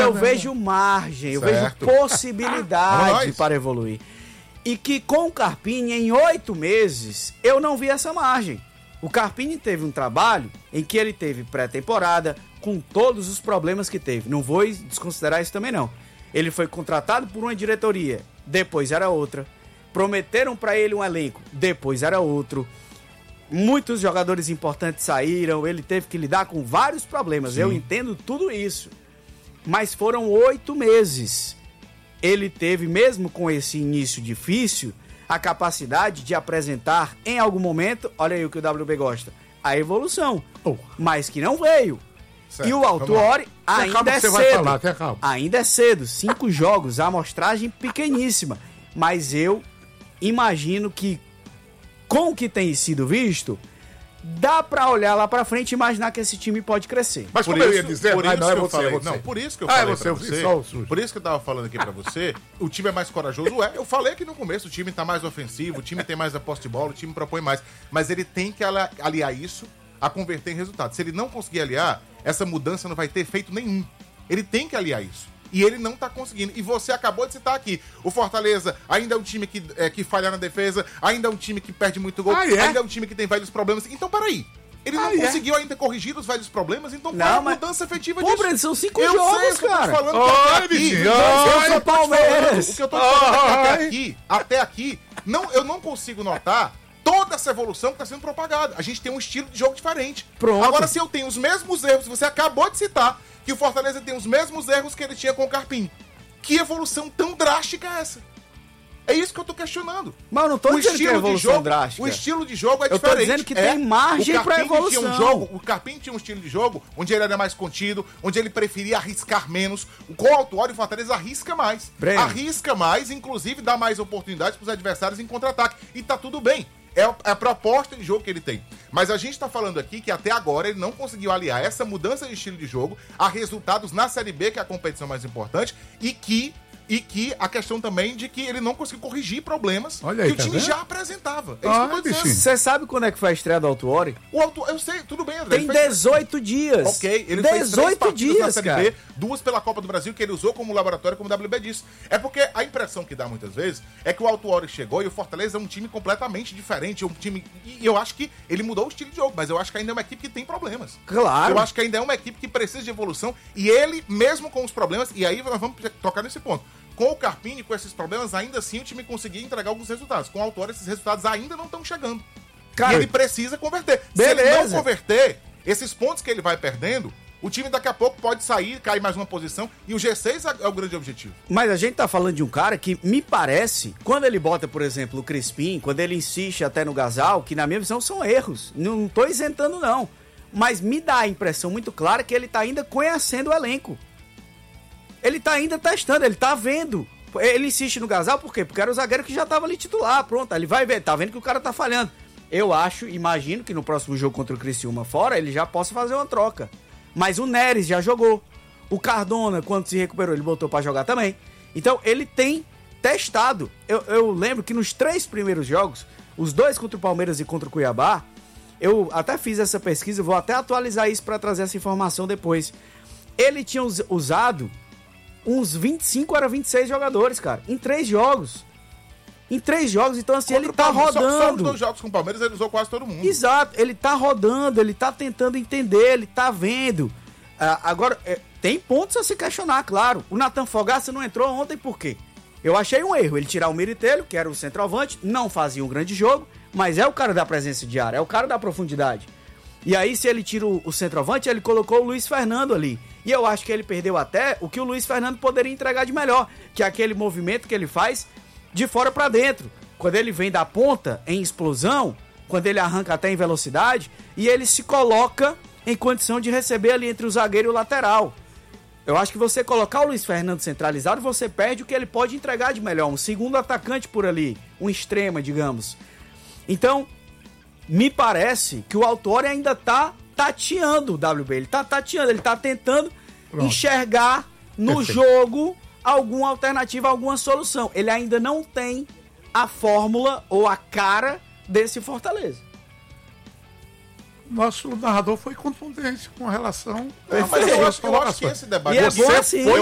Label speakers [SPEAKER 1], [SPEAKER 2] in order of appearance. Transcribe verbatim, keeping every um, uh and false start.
[SPEAKER 1] eu vejo margem, eu
[SPEAKER 2] certo.
[SPEAKER 1] vejo possibilidade para evoluir. E que com o Carpini, em oito meses, eu não vi essa margem. O Carpini teve um trabalho em que ele teve pré-temporada, com todos os problemas que teve. Não vou desconsiderar isso também, não. Ele foi contratado por uma diretoria, depois era outra. Prometeram para ele um elenco, depois era outro. Muitos jogadores importantes saíram, ele teve que lidar com vários problemas. Sim. Eu entendo tudo isso. Mas foram oito meses. Ele teve, mesmo com esse início difícil, a capacidade de apresentar em algum momento, olha aí o que o W B gosta, a evolução. Oh. Mas que não veio. Certo. E o Autuori ainda é cedo. Falar, ainda é cedo. Cinco jogos, a amostragem pequeníssima. Mas eu imagino que, com o que tem sido visto, dá pra olhar lá pra frente e imaginar que esse time pode crescer.
[SPEAKER 2] Mas por como isso, eu ia dizer, por isso ah, não, que eu você, falei, você.
[SPEAKER 3] Não, por isso que eu ah, falei você, pra você, por isso que eu tava falando aqui pra você, o time é mais corajoso, é, eu falei aqui no começo, o time tá mais ofensivo, o time tem mais a posse de bola, o time propõe mais, mas ele tem que aliar isso a converter em resultado. Se ele não conseguir aliar, essa mudança não vai ter efeito nenhum. Ele tem que aliar isso. E ele não tá conseguindo. E você acabou de citar aqui. O Fortaleza ainda é um time que, é, que falha na defesa, ainda é um time que perde muito gol, ah, é? ainda é um time que tem velhos problemas. Então, peraí. Ele não ah, conseguiu é? ainda corrigir os velhos problemas, então qual é a mudança efetiva disso?
[SPEAKER 1] Pô, Breno, são cinco eu jogos, sei, cara. Eu tô falando
[SPEAKER 3] oh, até aqui. Eu sou Palmeiras. O que eu tô falando oh, até aqui, até aqui, não, eu não consigo notar toda essa evolução que está sendo propagada. A gente tem um estilo de jogo diferente. Pronto. Agora, se eu tenho os mesmos erros, você acabou de citar que o Fortaleza tem os mesmos erros que ele tinha com o Carpini. Que evolução tão drástica é essa? É isso que eu tô questionando.
[SPEAKER 1] Mas eu não tô o dizendo que é evolução
[SPEAKER 3] jogo,
[SPEAKER 1] drástica.
[SPEAKER 3] O estilo de jogo é
[SPEAKER 1] eu
[SPEAKER 3] diferente.
[SPEAKER 1] Eu tô dizendo que é. tem margem para evolução.
[SPEAKER 3] Tinha um jogo, o Carpini tinha um estilo de jogo onde ele era mais contido, onde ele preferia arriscar menos. Com o Autuori, o Fortaleza arrisca mais. Breno. Arrisca mais, inclusive dá mais oportunidades pros adversários em contra-ataque. E tá tudo bem. É a proposta de jogo que ele tem. Mas a gente está falando aqui que até agora ele não conseguiu aliar essa mudança de estilo de jogo a resultados na Série B, que é a competição mais importante, e que, e que a questão também de que ele não conseguiu corrigir problemas Olha aí, que tá o time vendo? já apresentava. É isso ah, que eu tô dizendo.
[SPEAKER 1] Você sabe quando é que foi a estreia do Autuori?
[SPEAKER 3] O Autuori, eu sei, tudo bem, André.
[SPEAKER 1] Tem dezoito dias.
[SPEAKER 3] Ok, ele
[SPEAKER 1] dezoito
[SPEAKER 3] fez três partidas
[SPEAKER 1] dias,
[SPEAKER 3] na Série
[SPEAKER 1] cara.
[SPEAKER 3] B, duas pela Copa do Brasil, que ele usou como laboratório, como o W B disse. É porque a impressão que dá muitas vezes é que o Autuori chegou e o Fortaleza é um time completamente diferente, é um time... E eu acho que ele mudou o estilo de jogo, mas eu acho que ainda é uma equipe que tem problemas.
[SPEAKER 1] Claro.
[SPEAKER 3] Eu acho que ainda é uma equipe que precisa de evolução e ele, mesmo com os problemas, e aí nós vamos tocar nesse ponto, com o Carpini, com esses problemas, ainda assim o time conseguia entregar alguns resultados. Com o Autuori, esses resultados ainda não estão chegando. Cara, e ele precisa converter. Beleza. Se ele não converter, esses pontos que ele vai perdendo, o time daqui a pouco pode sair, cair mais uma posição, e o G seis é o grande objetivo.
[SPEAKER 1] Mas a gente tá falando de um cara que, me parece, quando ele bota, por exemplo, o Crispim, quando ele insiste até no Gasal, que na minha visão são erros, não tô isentando não, mas me dá a impressão muito clara que ele tá ainda conhecendo o elenco. Ele tá ainda testando, ele tá vendo. Ele insiste no Gasal, por quê? Porque era o zagueiro que já tava ali titular, pronto, ele vai ver, tá vendo que o cara tá falhando. Eu acho, imagino que no próximo jogo contra o Criciúma fora, ele já possa fazer uma troca. Mas o Neres já jogou. O Cardona, quando se recuperou, ele botou pra jogar também. Então, ele tem testado. Eu, eu lembro que nos três primeiros jogos, os dois contra o Palmeiras e contra o Cuiabá, eu até fiz essa pesquisa, vou até atualizar isso pra trazer essa informação depois. Ele tinha us- usado uns vinte e cinco a vinte e seis jogadores, cara, em três jogos. Em três jogos, então assim, contra ele tá rodando. Só, só os dois jogos com o Palmeiras ele usou quase todo mundo. Exato, ele tá rodando, ele tá tentando entender, ele tá vendo. Ah, agora, é, tem pontos a se questionar, claro. O Nathan Fogaça não entrou ontem por quê? Eu achei um erro ele tirar o Miritello, que era o centroavante, não fazia um grande jogo, mas é o cara da presença diária, é o cara da profundidade. E aí, se ele tira o, o centroavante, ele colocou o Luiz Fernando ali. E eu acho que ele perdeu até o que o Luiz Fernando poderia entregar de melhor, que é aquele movimento que ele faz de fora pra dentro. Quando ele vem da ponta em explosão, quando ele arranca até em velocidade, e ele se coloca em condição de receber ali entre o zagueiro e o lateral. Eu acho que você colocar o Luiz Fernando centralizado, você perde o que ele pode entregar de melhor. Um segundo atacante por ali, um extrema, digamos. Então, me parece que o Autuori ainda tá tateando o W B. Ele tá tateando, ele tá tentando Pronto. enxergar no Perfeito. jogo alguma alternativa, alguma solução. Ele ainda não tem a fórmula ou a cara desse Fortaleza.
[SPEAKER 2] Nosso narrador foi contundente com relação...
[SPEAKER 3] Não, mas eu, acho, eu acho que esse debate...
[SPEAKER 1] E é bom assim.